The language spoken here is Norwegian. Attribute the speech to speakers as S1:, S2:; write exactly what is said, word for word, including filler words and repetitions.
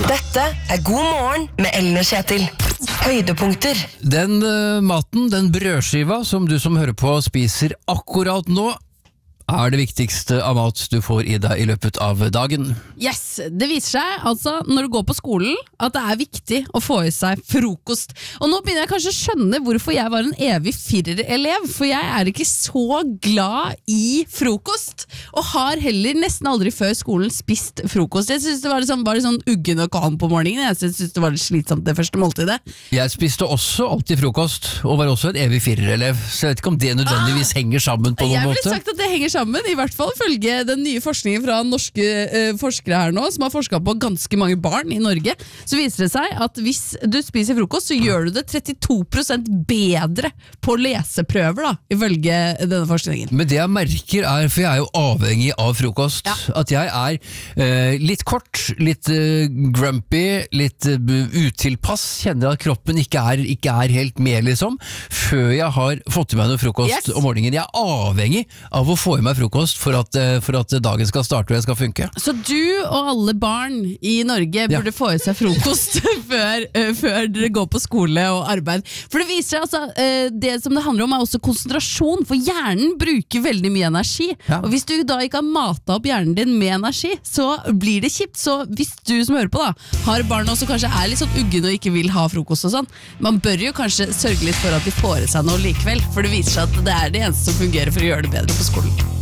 S1: Dette er God morgen med Ellen og Kjetil. Høydepunkter.
S2: Den uh, maten, den brødskiva som du som hører på spiser akkurat nå, er det viktigste av mat du får i deg i løpet av dagen.
S3: Yes, det viser seg altså når du går på skolen at det er viktig å få i seg frokost. Og nå begynner jeg kanskje å skjønne hvorfor jeg var en evig firer-elev, for jeg er ikke så glad i frokost, og har heller nesten aldri før skolen spist frokost. Jeg synes det var liksom, bare sånn uggen og kan på morgenen. Jeg synes det var litt slitsomt det første måltidet.
S2: Jeg spiste også alltid frokost, og var også en evig firer-elev, så jeg vet ikke om det nødvendigvis ah, henger sammen på noen måte.
S3: Jeg ville sagt at det henger sammen. Sammen, i hvert fall følge den nye forskningen fra norske uh, forskere her nå, som har forsket på ganske mange barn i Norge, så viser det seg at hvis du spiser frokost, så gjør du det trettito prosent bedre på leseprøver da, ifølge denne forskningen.
S2: Men det jeg merker er, for jeg er jo avhengig av frokost, ja. At jeg er uh, litt kort, litt uh, grumpy, litt uh, utilpass, kjenner at kroppen ikke er, ikke er helt med liksom, før jeg har fått i meg noe frokost yes. om morgenen. Jeg er avhengig av å få i meg frokost for at, for at dagen skal starte og jeg skal funke.
S3: Så du og alle barn i Norge burde ja. få i seg frokost før, uh, før dere går på skole og arbeid. For det viser altså, uh, det som det handler om er også konsentrasjon, for hjernen bruker veldig mye energi. Ja. Og hvis du da ikke har matet opp hjernen din med energi, så blir det kjipt. Så hvis du som hører på da, har barn som kanskje er litt sånn uggen og ikke vil ha frokost og sånn, man bør jo kanskje sørge litt for at de får i seg noe likevel, for det viser seg at det er det eneste som fungerer for å gjøre det bedre på skolen.